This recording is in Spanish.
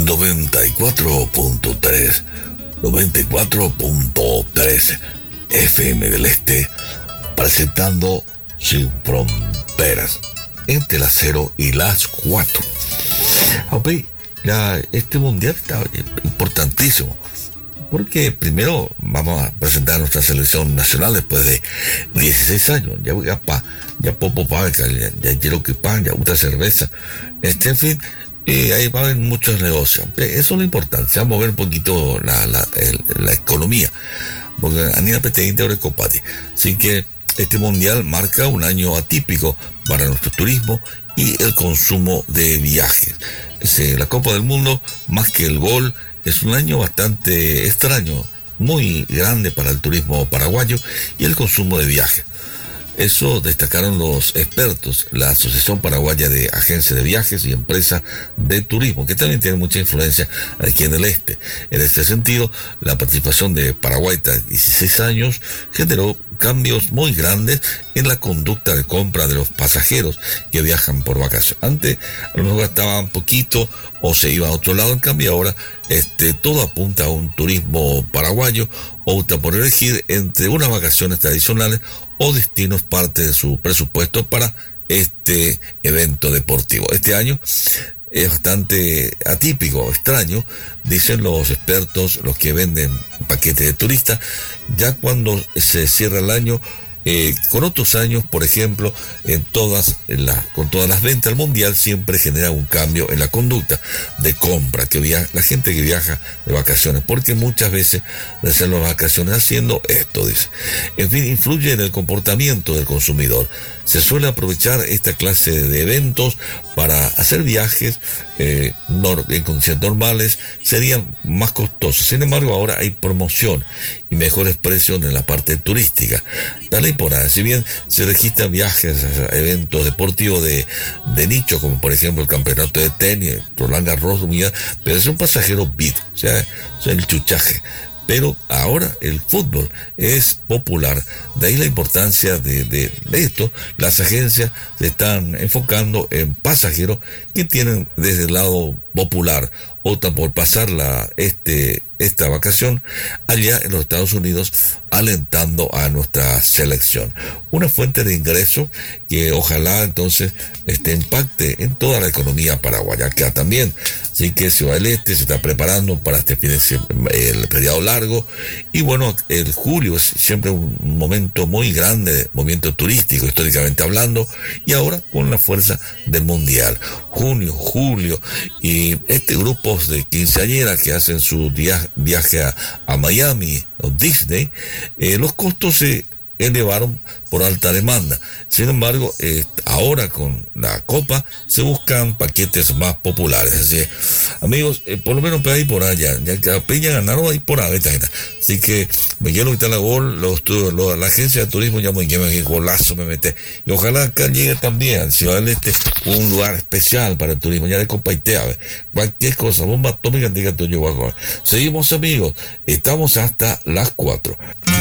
94.3, 94.3 FM del Este, presentando Sin Fronteras, entre las 0 y las 4. Este mundial está importantísimo, porque primero vamos a presentar a nuestra selección nacional después de 16 años. Ya Popo Paga, ya Cherokee Pan, ya otra cerveza. En fin, ahí va a haber muchos negocios. Eso es lo importante, se va a mover un poquito la economía, porque Anina Peteinte ahora es copati. Así que este mundial marca un año atípico para nuestro turismo y el consumo de viajes. La Copa del Mundo, más que el gol, es un año bastante extraño, muy grande para el turismo paraguayo y el consumo de viajes. Eso destacaron los expertos, la Asociación Paraguaya de Agencias de Viajes y Empresas de Turismo, que también tiene mucha influencia aquí en el Este. En este sentido, la participación de Paraguay tras 16 años generó cambios muy grandes en la conducta de compra de los pasajeros que viajan por vacaciones. Antes a lo mejor gastaban poquito o se iba a otro lado, en cambio ahora todo apunta a un turismo paraguayo, opta por elegir entre unas vacaciones tradicionales o destinos parte de su presupuesto para este evento deportivo. Este año es bastante atípico, extraño, dicen los expertos, los que venden paquetes de turistas, ya cuando se cierra el año, con otros años, por ejemplo, con todas las ventas, el mundial siempre genera un cambio en la conducta de compra, la gente que viaja de vacaciones, porque muchas veces reservan las vacaciones haciendo esto, dice. En fin, influye en el comportamiento del consumidor. Se suele aprovechar esta clase de eventos para hacer viajes en condiciones normales, serían más costosos. Sin embargo, ahora hay promoción y mejores precios en la parte turística. Tal y por ahí, si bien se registran viajes a eventos deportivos de nicho, como por ejemplo el campeonato de tenis, Roland Garros, pero es un pasajero VIP, o sea, es el chuchaje. Pero ahora el fútbol es popular, de ahí la importancia de esto. Las agencias se están enfocando en pasajeros que tienen desde el lado popular, optan por pasar esta vacación allá en los Estados Unidos, alentando a nuestra selección. Una fuente de ingreso que ojalá entonces impacte en toda la economía paraguaya, acá también. Así que Ciudad del Este se está preparando para este fin de semana, el periodo largo, y bueno, el julio es siempre un momento muy grande, movimiento turístico históricamente hablando, y ahora con la fuerza del mundial. Junio, julio, y grupos de quinceañeras que hacen su viaje a Miami o Disney, los costos se elevaron por alta demanda. Sin embargo, ahora con la Copa se buscan paquetes más populares. Así, amigos, por lo menos por ahí por allá, ya que Peña ganaron ahí por ahí. Así que me quiero quitar la gol, la agencia de turismo ya me qué golazo me mete. Y ojalá acá llegue también al Ciudad del Este un lugar especial para el turismo. Ya de Compaitea, cualquier cosa, bomba atómica, diga tú yo. Seguimos, amigos, estamos hasta las 4.